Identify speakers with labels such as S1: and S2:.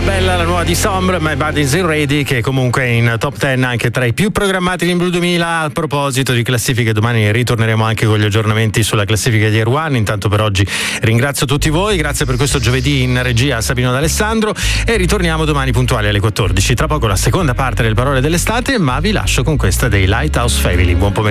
S1: bella la nuova di Sombre, My Body's Ready, che comunque è in top 10 anche tra i più programmati in Blue 2000. A proposito di classifiche, domani ritorneremo anche con gli aggiornamenti sulla classifica di Air One. Intanto per oggi ringrazio tutti voi, grazie per questo giovedì in regia a Sabino D'Alessandro, e ritorniamo domani puntuali alle 14. Tra poco la seconda parte delle parole dell'estate, ma vi lascio con questa dei Lighthouse Family. Buon pomeriggio.